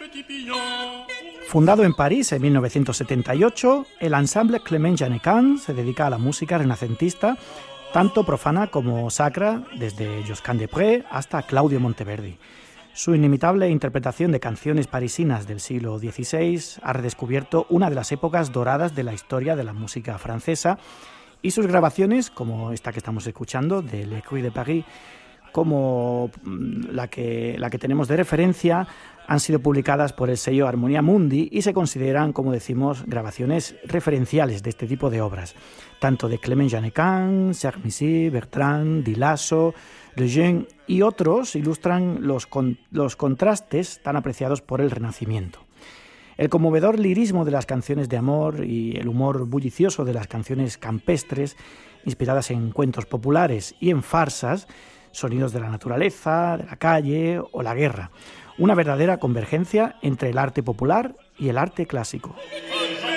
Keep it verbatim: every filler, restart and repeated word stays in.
Fundado en París en mil novecientos setenta y ocho, el ensamble Clement Janecan se dedica a la música renacentista, tanto profana como sacra, desde Josquin des Prez hasta Claudio Monteverdi. Su inimitable interpretación de canciones parisinas del siglo dieciséis ha redescubierto una de las épocas doradas de la historia de la música francesa, y sus grabaciones, como esta que estamos escuchando, de Le Cru de Paris, como la que, la que tenemos de referencia, han sido publicadas por el sello Harmonia Mundi y se consideran, como decimos, grabaciones referenciales de este tipo de obras, tanto de Clement Janecan, Jacques Missy, Bertrand, Dilasso, Lejeune y otros ilustran los, con, los contrastes tan apreciados por el Renacimiento. El conmovedor lirismo de las canciones de amor y el humor bullicioso de las canciones campestres, inspiradas en cuentos populares y en farsas, sonidos de la naturaleza, de la calle o la guerra. Una verdadera convergencia entre el arte popular y el arte clásico.